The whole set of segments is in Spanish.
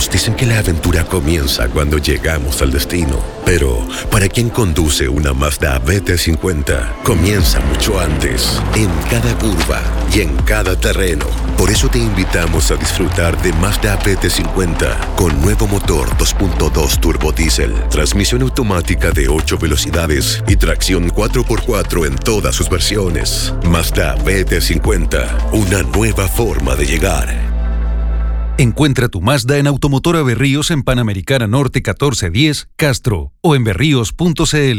Algunos dicen que la aventura comienza cuando llegamos al destino, pero para quien conduce una Mazda BT50, comienza mucho antes, en cada curva y en cada terreno. Por eso te invitamos a disfrutar de Mazda BT50 con nuevo motor 2.2 turbo diésel, transmisión automática de 8 velocidades y tracción 4x4 en todas sus versiones. Mazda BT50, una nueva forma de llegar. Encuentra tu Mazda en Automotora Berríos en Panamericana Norte 1410, Castro, o en berríos.cl.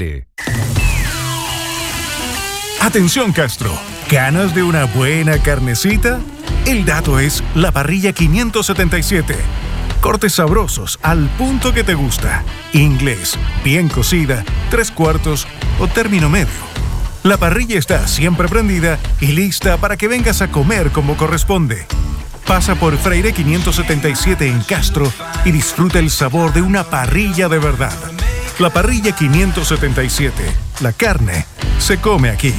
Atención, Castro. ¿Ganas de una buena carnecita? El dato es La Parrilla 577. Cortes sabrosos al punto que te gusta. Inglés, bien cocida, 3/4 o término medio. La parrilla está siempre prendida y lista para que vengas a comer como corresponde. Pasa por Freire 577 en Castro y disfruta el sabor de una parrilla de verdad. La Parrilla 577. La carne se come aquí.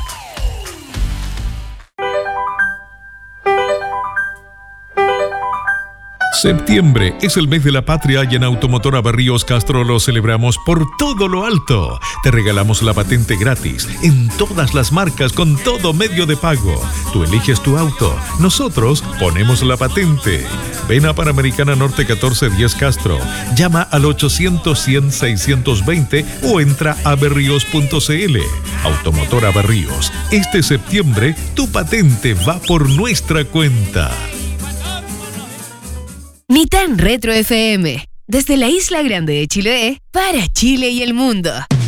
Septiembre es el mes de la patria y en Automotora Berríos Castro lo celebramos por todo lo alto. Te regalamos la patente gratis en todas las marcas con todo medio de pago. Tú eliges tu auto, nosotros ponemos la patente. Ven a Panamericana Norte 1410 Castro, llama al 800-100-620 o entra a berríos.cl. Automotora Berríos, este septiembre tu patente va por nuestra cuenta. Ni tan Retro FM, desde la Isla Grande de Chiloé, para Chile y el mundo.